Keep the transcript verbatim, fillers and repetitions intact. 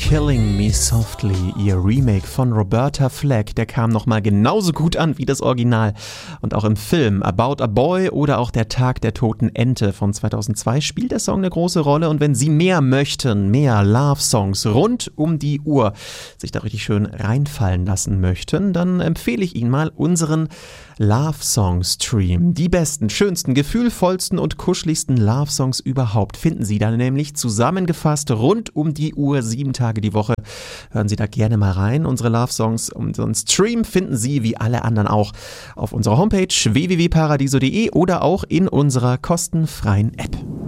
Killing Me Softly, ihr Remake von Roberta Flack, der kam nochmal genauso gut an wie das Original. Und auch im Film About a Boy oder auch Der Tag der toten Ente von zweitausendzwei spielt der Song eine große Rolle. Und wenn Sie mehr möchten, mehr Love-Songs rund um die Uhr, sich da richtig schön reinfallen lassen möchten, dann empfehle ich Ihnen mal unseren Love-Song-Stream. Die besten, schönsten, gefühlvollsten und kuscheligsten Love-Songs überhaupt finden Sie da nämlich zusammengefasst rund um die Uhr, sieben Tage die Woche. Hören Sie da gerne mal rein. Unsere Love-Songs, unseren Stream finden Sie wie alle anderen auch auf unserer Homepage w w w punkt paradiso punkt d e oder auch in unserer kostenfreien App.